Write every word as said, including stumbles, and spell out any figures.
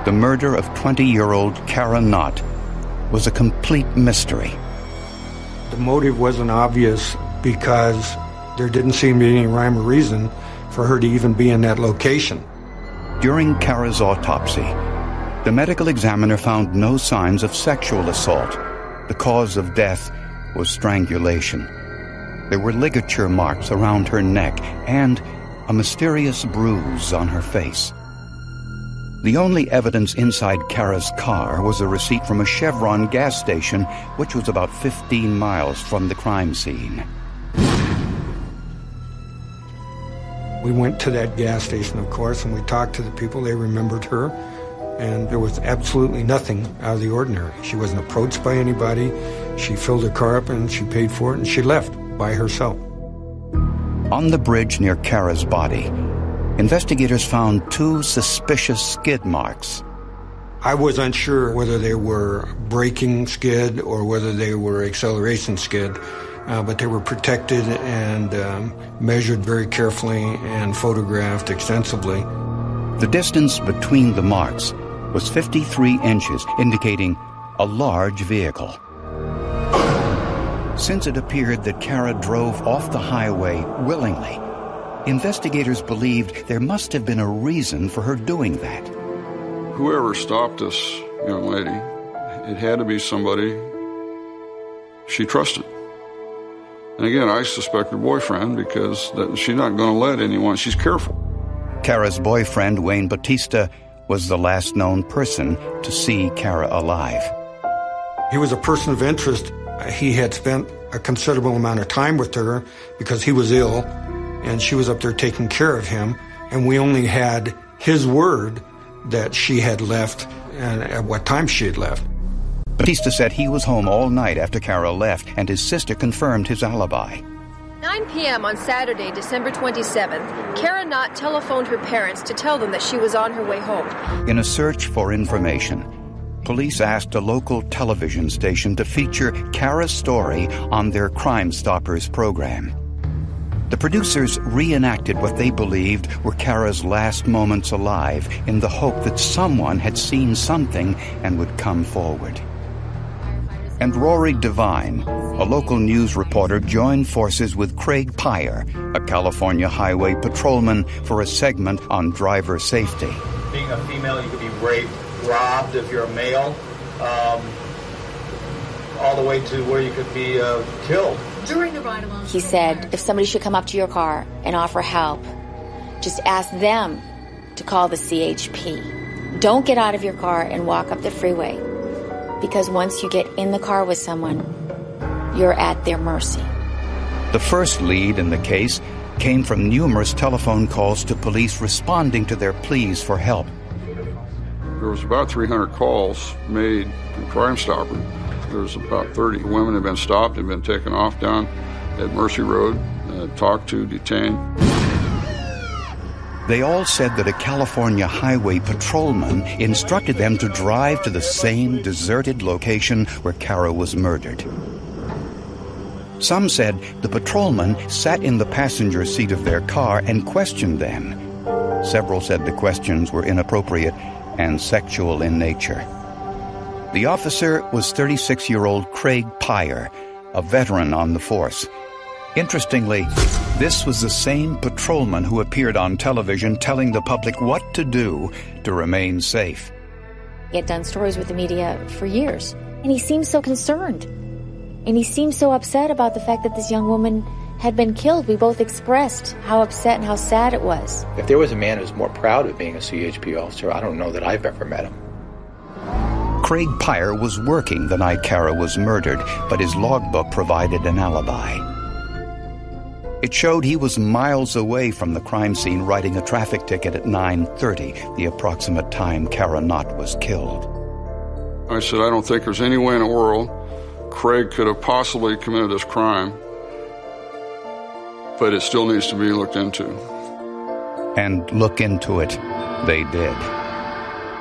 the murder of twenty-year-old Kara Knott was a complete mystery. The motive wasn't obvious because there didn't seem to be any rhyme or reason for her to even be in that location. During Kara's autopsy, the medical examiner found no signs of sexual assault. The cause of death was strangulation. There were ligature marks around her neck and a mysterious bruise on her face. The only evidence inside Kara's car was a receipt from a Chevron gas station, which was about fifteen miles from the crime scene. We went to that gas station, of course, and we talked to the people. They remembered her, and there was absolutely nothing out of the ordinary. She wasn't approached by anybody. She filled her car up and she paid for it, and she left by herself. On the bridge near Kara's body, investigators found two suspicious skid marks. I was unsure whether they were braking skid or whether they were acceleration skid, uh, but they were protected and um, measured very carefully and photographed extensively. The distance between the marks was fifty-three inches, indicating a large vehicle. Since it appeared that Kara drove off the highway willingly, investigators believed there must have been a reason for her doing that. Whoever stopped this young lady, it had to be somebody she trusted. And again, I suspect her boyfriend, because that she's not going to let anyone, she's careful. Kara's boyfriend, Wayne Bautista, was the last known person to see Kara alive. He was a person of interest. He had spent a considerable amount of time with her because he was ill, and she was up there taking care of him, and we only had his word that she had left and at what time she had left. Bautista said he was home all night after Kara left, and his sister confirmed his alibi. nine p.m. on Saturday, December twenty-seventh, Kara Knott telephoned her parents to tell them that she was on her way home. In a search for information, police asked a local television station to feature Kara's story on their Crime Stoppers program. The producers reenacted what they believed were Kara's last moments alive in the hope that someone had seen something and would come forward. And Rory Devine, a local news reporter, joined forces with Craig Pyer, a California highway patrolman, for a segment on driver safety. Being a female, you could be raped, robbed if you're a male, um, all the way to where you could be uh, killed. During the ride-along, he said, if somebody should come up to your car and offer help, just ask them to call the C H P. Don't get out of your car and walk up the freeway, because once you get in the car with someone, you're at their mercy. The first lead in the case came from numerous telephone calls to police responding to their pleas for help. There was about three hundred calls made to Crime Stoppers. There's about thirty women have been stopped and been taken off down at Mercy Road, uh, talked to, detained. They all said that a California highway patrolman instructed them to drive to the same deserted location where Kara was murdered. Some said the patrolman sat in the passenger seat of their car and questioned them. Several said the questions were inappropriate and sexual in nature. The officer was thirty-six-year-old Craig Pyer, a veteran on the force. Interestingly, this was the same patrolman who appeared on television telling the public what to do to remain safe. He had done stories with the media for years, and he seemed so concerned. And he seemed so upset about the fact that this young woman had been killed. We both expressed how upset and how sad it was. If there was a man who's more proud of being a C H P officer, I don't know that I've ever met him. Craig Pyer was working the night Kara was murdered, but his logbook provided an alibi. It showed he was miles away from the crime scene writing a traffic ticket at nine thirty, the approximate time Kara Knott was killed. I said, I don't think there's any way in the world Craig could have possibly committed this crime, but it still needs to be looked into. And look into it they did.